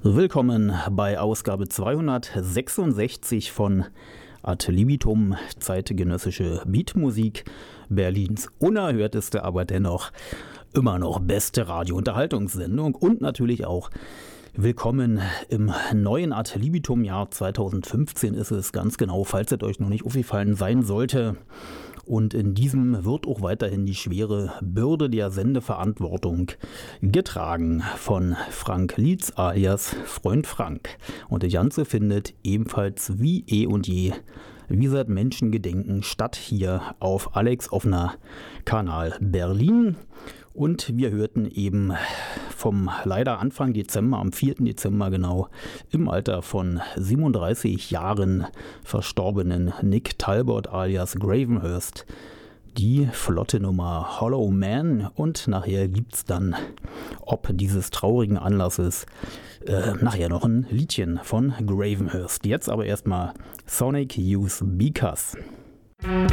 Willkommen bei Ausgabe 266 von Ad libitum, zeitgenössische Beatmusik, Berlins unerhörteste, aber dennoch immer noch beste Radio-Unterhaltungssendung und natürlich auch willkommen im neuen Ad libitum Jahr 2015 ist es ganz genau, falls es euch noch nicht aufgefallen sein sollte. Und in diesem wird auch weiterhin die schwere Bürde der Sendeverantwortung getragen von Frank Lietz alias Freund Frank. Und das Ganze findet ebenfalls wie eh und je, wie seit Menschengedenken statt hier auf Alex Offner Kanal Berlin. Und wir hörten eben vom leider Anfang Dezember, am 4. Dezember genau, im Alter von 37 Jahren verstorbenen Nick Talbot alias Gravenhurst die flotte Nummer Hollow Man. Und nachher gibt's dann, ob dieses traurigen Anlasses, nachher noch ein Liedchen von Gravenhurst. Jetzt aber erstmal Sonic Youth Because.